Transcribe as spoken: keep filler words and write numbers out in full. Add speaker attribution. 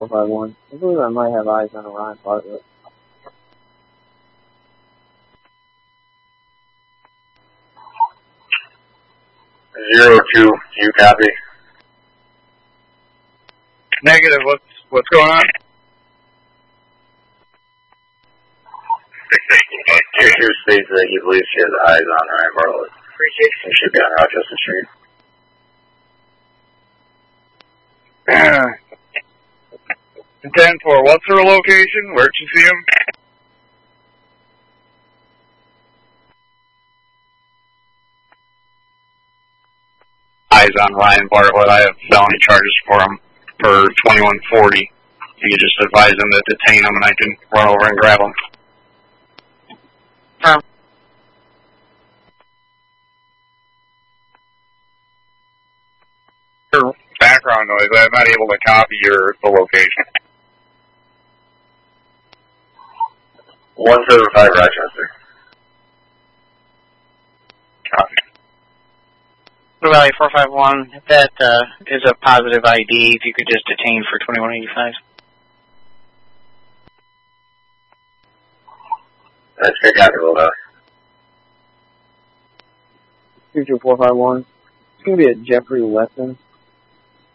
Speaker 1: four five one. I believe I might have eyes on Ryan Bartlett.
Speaker 2: Zero two, do you copy?
Speaker 3: Negative, what's, what's going on?
Speaker 2: Tier two states that he believes he has eyes on Ryan Bartlett. He should be on Rochester Street.
Speaker 3: ten four, what's her location? Where'd you see him? Eyes on Ryan Bartlett. I have felony charges for him for twenty-one forty. You just advise him to detain him and I can run over and grab him. Um. Your background noise. I'm not able to copy your the location.
Speaker 2: one seven five Rochester.
Speaker 3: Copy.
Speaker 4: Blue Valley four five one, if that uh, is a positive I D, if you could just detain for twenty-one eighty-five.
Speaker 2: That's good, copy, Blue Valley.
Speaker 1: Two two four five one. It's going to be a Jeffrey Weston.